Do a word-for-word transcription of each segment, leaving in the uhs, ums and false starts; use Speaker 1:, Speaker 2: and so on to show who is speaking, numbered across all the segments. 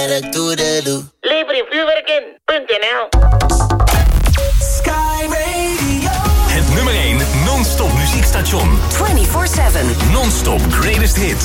Speaker 1: Lever vuurwerk in punt n l.
Speaker 2: Sky Radio.
Speaker 3: Het nummer één non-stop muziekstation.
Speaker 4: vierentwintig zeven.
Speaker 3: Non-stop greatest hits.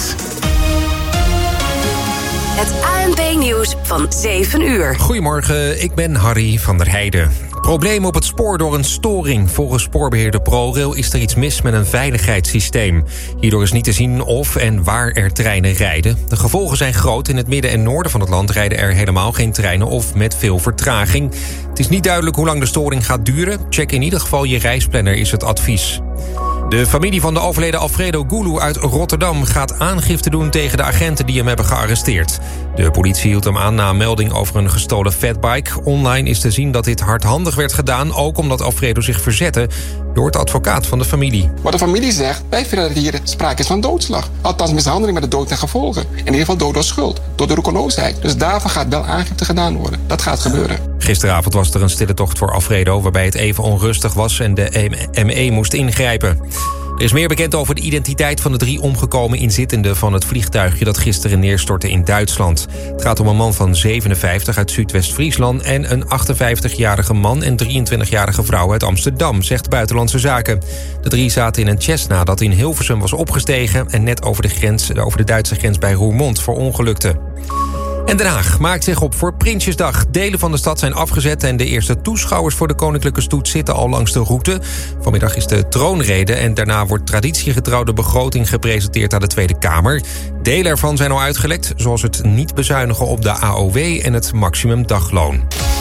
Speaker 4: Het A N P-nieuws van zeven uur.
Speaker 5: Goedemorgen, ik ben Harry van der Heijden. Probleem op het spoor door een storing. Volgens spoorbeheerder ProRail is er iets mis met een veiligheidssysteem. Hierdoor is niet te zien of en waar er treinen rijden. De gevolgen zijn groot. In het midden en noorden van het land rijden er helemaal geen treinen of met veel vertraging. Het is niet duidelijk hoe lang de storing gaat duren. Check in ieder geval je reisplanner, is het advies. De familie van de overleden Alfredo Gulu uit Rotterdam gaat aangifte doen tegen de agenten die hem hebben gearresteerd. De politie hield hem aan na een melding over een gestolen fatbike. Online is te zien dat dit hardhandig werd gedaan, ook omdat Alfredo zich verzette door het advocaat van de familie.
Speaker 6: Wat de familie zegt, wij vinden dat hier sprake is van doodslag. Althans mishandeling met de dood ten gevolge. In ieder geval dood door schuld, door de roekeloosheid. Dus daarvan gaat wel aangifte gedaan worden. Dat gaat gebeuren.
Speaker 5: Gisteravond was er een stille tocht voor Alfredo, waarbij het even onrustig was en de M E moest ingrijpen. Er is meer bekend over de identiteit van de drie omgekomen inzittenden van het vliegtuigje dat gisteren neerstortte in Duitsland. Het gaat om een man van zevenenvijftig uit Zuidwest-Friesland en een achtenvijftigjarige man en drieëntwintigjarige vrouw uit Amsterdam, zegt Buitenlandse Zaken. De drie zaten in een Cessna dat in Hilversum was opgestegen en net over de, grens, over de Duitse grens bij Roermond verongelukte. En Den Haag maakt zich op voor Prinsjesdag. Delen van de stad zijn afgezet en de eerste toeschouwers voor de koninklijke stoet zitten al langs de route. Vanmiddag is de troonrede en daarna wordt traditiegetrouw de begroting gepresenteerd aan de Tweede Kamer. Delen ervan zijn al uitgelekt, zoals het niet bezuinigen op de A O W en het maximum dagloon.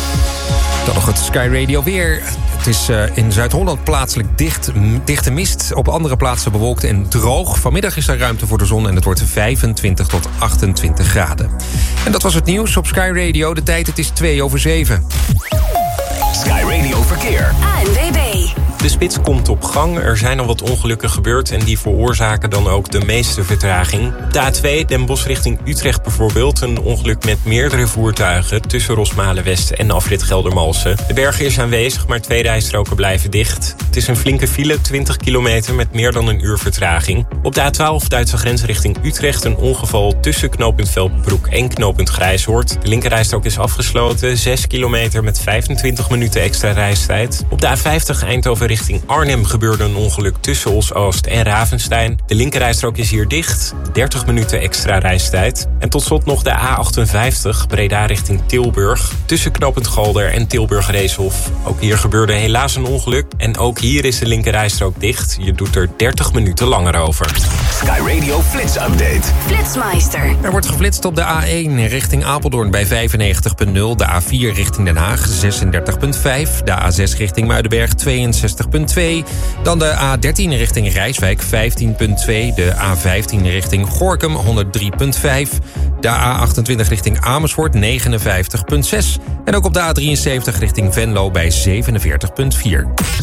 Speaker 5: Dan nog het Sky Radio weer. Het is uh, in Zuid-Holland plaatselijk dicht, dichte mist. Op andere plaatsen bewolkt en droog. Vanmiddag is er ruimte voor de zon en het wordt vijfentwintig tot achtentwintig graden. En dat was het nieuws op Sky Radio. De tijd, het is twee over zeven.
Speaker 3: Sky Radio Verkeer.
Speaker 4: A N W B.
Speaker 7: De spits komt op gang. Er zijn al wat ongelukken gebeurd en die veroorzaken dan ook de meeste vertraging. De A twee, Den Bosch richting Utrecht bijvoorbeeld. Een ongeluk met meerdere voertuigen tussen Rosmalen-West en afrit Geldermalsen. De berger is aanwezig, maar twee rijstroken blijven dicht. Het is een flinke file, twintig kilometer met meer dan een uur vertraging. Op de A twaalf, Duitse grens richting Utrecht, een ongeval tussen knooppunt Velpenbroek en knooppunt Grijshoort. De linkerrijstrook is afgesloten, zes kilometer met vijfentwintig minuten extra reistijd. Op de A vijftig, Eindhoven richting Arnhem gebeurde een ongeluk tussen Os-Oost en Ravenstein. De linkerrijstrook is hier dicht, dertig minuten extra reistijd. En tot slot nog de A achtenvijftig, Breda richting Tilburg. Tussen knooppunt Galder en Tilburg-Reeshof. Ook hier gebeurde helaas een ongeluk. En ook hier is de linkerrijstrook dicht. Je doet er dertig minuten langer over.
Speaker 3: Sky Radio Flits Update.
Speaker 4: Flitsmeister.
Speaker 5: Er wordt geflitst op de A één richting Apeldoorn bij vijfennegentig komma nul. De A vier richting Den Haag zesendertig komma vijf. De A zes richting Muidenberg tweeënzestig komma twee. Dan de A dertien richting Rijswijk vijftien komma twee. De A vijftien richting Gorinchem honderddrie komma vijf. De A achtentwintig richting Amersfoort negenenvijftig komma zes. En ook op de A drieënzeventig richting Venlo bij zevenenveertig komma vier.